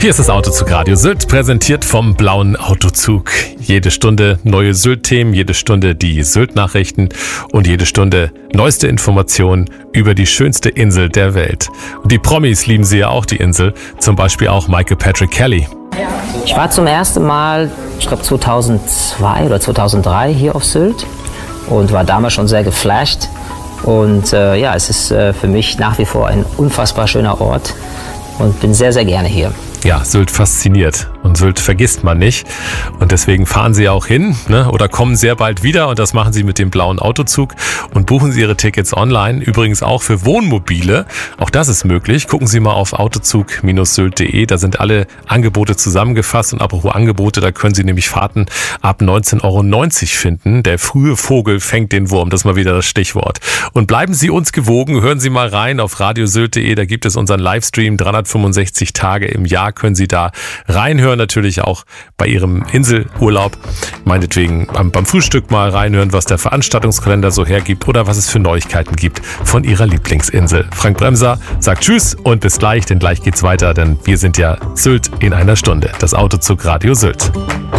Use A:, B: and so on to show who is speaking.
A: Hier ist das Autozug Radio Sylt, präsentiert vom Blauen Autozug. Jede Stunde neue Sylt-Themen, jede Stunde die Sylt-Nachrichten und jede Stunde neueste Informationen über die schönste Insel der Welt. Und die Promis lieben sie ja auch, die Insel, zum Beispiel auch Michael Patrick Kelly.
B: Ich war zum ersten Mal, ich glaube 2002 oder 2003 hier auf Sylt und war damals schon sehr geflasht. Und es ist für mich nach wie vor ein unfassbar schöner Ort und bin sehr, sehr gerne hier.
A: Ja, Sylt fasziniert und Sylt vergisst man nicht und deswegen fahren Sie auch hin, oder kommen sehr bald wieder und das machen Sie mit dem Blauen Autozug und buchen Sie Ihre Tickets online, übrigens auch für Wohnmobile, auch das ist möglich. Gucken Sie mal auf autozug-sylt.de, da sind alle Angebote zusammengefasst und apropos Angebote, da können Sie nämlich Fahrten ab 19,90 € finden. Der frühe Vogel fängt den Wurm, das ist mal wieder das Stichwort. Und bleiben Sie uns gewogen, hören Sie mal rein auf radiosylt.de, da gibt es unseren Livestream, 365 Tage im Jahr können Sie da reinhören, natürlich auch bei Ihrem Inselurlaub. Meinetwegen beim Frühstück mal reinhören, was der Veranstaltungskalender so hergibt oder was es für Neuigkeiten gibt von Ihrer Lieblingsinsel. Frank Bremser sagt Tschüss und bis gleich, denn gleich geht's weiter, denn wir sind ja Sylt in einer Stunde. Das Autozug Radio Sylt.